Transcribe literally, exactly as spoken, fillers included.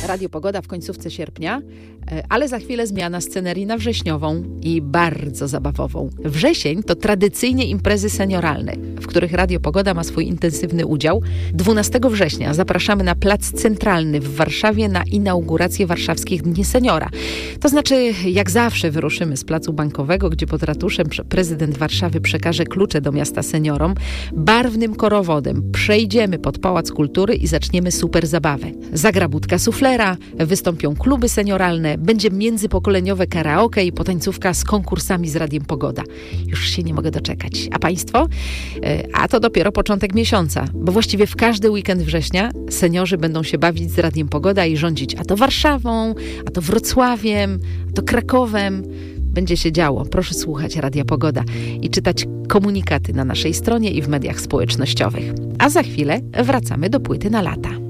Radio Pogoda w końcówce sierpnia, ale za chwilę zmiana scenerii na wrześniową i bardzo zabawową. Wrzesień to tradycyjnie imprezy senioralne, w których Radio Pogoda ma swój intensywny udział. dwunastego września zapraszamy na Plac Centralny w Warszawie na inaugurację Warszawskich Dni Seniora. To znaczy, jak zawsze wyruszymy z Placu Bankowego, gdzie pod ratuszem prezydent Warszawy przekaże klucze do miasta seniorom. Barwnym korowodem przejdziemy pod Pałac Kultury i zaczniemy super zabawę. Zagra budka suflera, wystąpią kluby senioralne, będzie międzypokoleniowe karaoke i potańcówka z konkursami z Radiem Pogoda. Już się nie mogę doczekać. A Państwo? A to dopiero początek miesiąca, bo właściwie w każdy weekend września seniorzy będą się bawić z Radiem Pogoda i rządzić a to Warszawą, a to Wrocławiem, a to Krakowem. Będzie się działo. Proszę słuchać Radia Pogoda i czytać komunikaty na naszej stronie i w mediach społecznościowych. A za chwilę wracamy do płyty na lata.